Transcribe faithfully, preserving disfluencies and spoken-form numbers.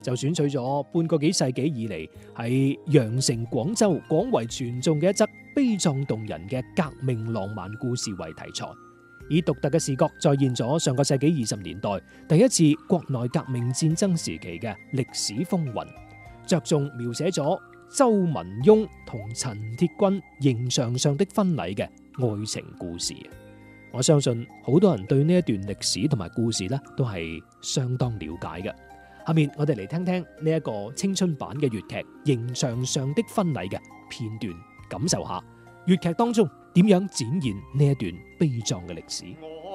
就選取咗半個幾世紀以嚟喺羊城廣州廣為傳頌嘅一則悲壯動人嘅革命浪漫故事為題材，以獨特嘅視角再現咗上個世紀二十年代第一次國內革命戰爭時期嘅歷史風雲，着重描寫咗周文雍同陳鐵軍刑場上的婚禮嘅愛情故事。我相信好多人對呢一段歷史同埋故事呢都係相當了解嘅。下面我哋嚟聽聽呢一個青春版嘅粵劇《刑場上的婚禮》嘅片段，感受下粵劇當中點樣展現呢一段悲壯嘅歷史。